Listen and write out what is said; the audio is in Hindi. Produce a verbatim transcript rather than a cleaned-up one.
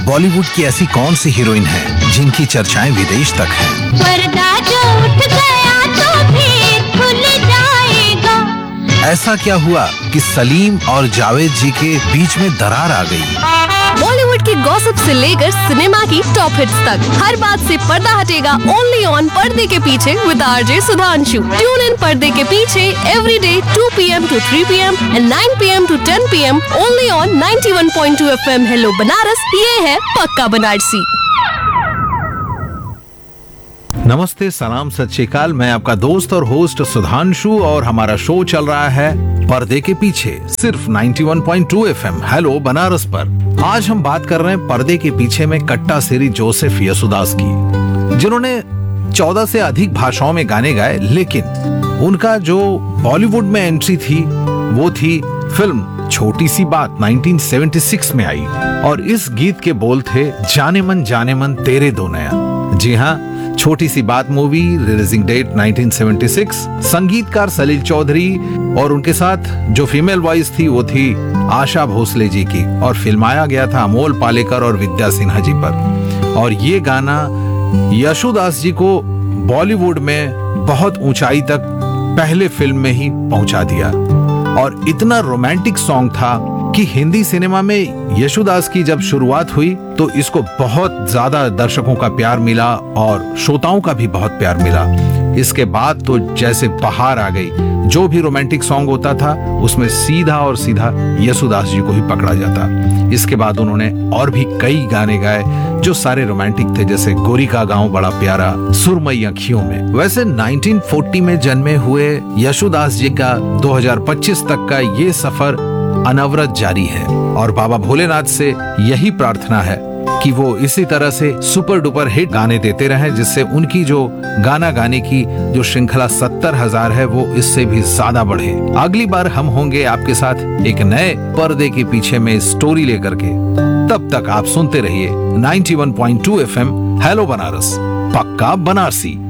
बॉलीवुड की ऐसी कौन सी हीरोइन है जिनकी चर्चाएं विदेश तक हैं? पर्दा जो उठ गया तो फिर खुल जाएगा। ऐसा क्या हुआ कि सलीम और जावेद जी के बीच में दरार आ गई? बॉलीवुड की गॉसिप से लेकर सिनेमा की टॉप हिट्स तक हर बात से पर्दा हटेगा ओनली ऑन पर्दे के पीछे with RJ Sudhanshu. Tune in पर्दे के पीछे every day to P M to three P M and nine P M to ten P am only on ninety one point two F M. Hello Banaras, ये है पक्का बनारसी। नमस्ते, सलाम, सत श्री अकाल। मैं आपका दोस्त और होस्ट सुधांशु और हमारा शो चल रहा है पर्दे के पीछे, सिर्फ ninety one point two F M hello Banaras पर। आज हम बात कर रहे हैं पर्दे के पीछे में कट्टा सिरी जोसेफ यसुदास की, जिन्होंने चौदह से अधिक भाषाओं में गाने गाए, लेकिन उनका जो बॉलीवुड में एंट्री थी वो थी फिल्म छोटी सी बात नाइंटीन सेवेंटी सिक्स में आई, और इस गीत के बोल थे जाने मन जाने मन तेरे दो नया। जी हाँ, छोटी सी बात movie, releasing date nineteen seventy six, संगीतकार सलील चौधरी और उनके साथ जो फीमेल वॉइस थी वो थी आशा भोसले जी की, और फिल्माया गया था अमोल पालेकर और विद्या सिन्हा जी पर। और ये गाना यशुदास जी को बॉलीवुड में बहुत ऊंचाई तक पहले फिल्म में ही पहुंचा दिया, और इतना रोमांटिक सॉन्ग था कि हिंदी सिनेमा में यशुदास की जब शुरुआत हुई तो इसको बहुत ज्यादा दर्शकों का प्यार मिला और श्रोताओं का भी बहुत प्यार मिला। इसके बाद तो जैसे बहार आ गई, जो भी रोमांटिक सॉन्ग होता था उसमें सीधा और सीधा यशुदास जी को ही पकड़ा जाता। इसके बाद उन्होंने और भी कई गाने गाए जो सारे रोमांटिक थे, जैसे गोरी का गांव बड़ा प्यारा, सुरमई अखियों में। वैसे नाइंटीन फोर्टी में जन्मे हुए यशुदास जी का दो हज़ार पच्चीस तक का ये सफर अनवरत जारी है, और बाबा भोलेनाथ से यही प्रार्थना है कि वो इसी तरह से सुपर डुपर हिट गाने देते रहें, जिससे उनकी जो गाना गाने की जो श्रृंखला सत्तर हजार है वो इससे भी ज्यादा बढ़े। अगली बार हम होंगे आपके साथ एक नए पर्दे के पीछे में स्टोरी लेकर के। तब तक आप सुनते रहिए ninety one point two F M hello Banaras, पक्का बनारसी।